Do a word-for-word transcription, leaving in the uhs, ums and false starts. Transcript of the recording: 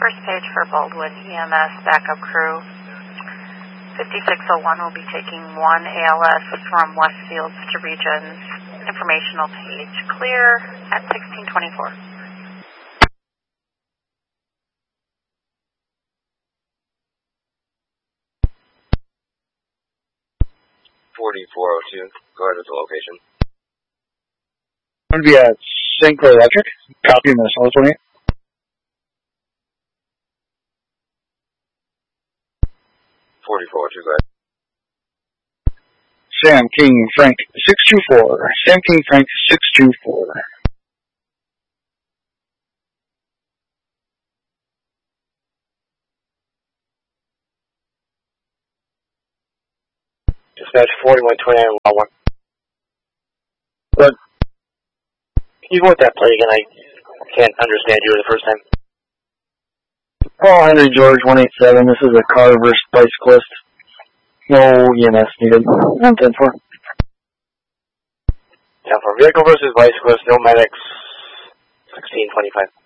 First page for Baldwin E M S backup crew. fifty-six oh one will be taking one A L S from Westfields to Regions. Informational page clear at sixteen twenty-four. forty-four oh two, go ahead with the location. I'm going to be at Saint Clair Electric, copy Minnesota twenty-eight. forty-four oh two, go ahead. Sam King Frank six two four. Sam King Frank six two four. Dispatch forty-one twenty-nine one one. But can you go with that play again? I can't understand you the first time. Paul Henry George one eight seven. This is a car versus bicyclist. No E M S needed. I'm ten four. ten four. Vehicle versus bicyclist, no medics. sixteen twenty-five.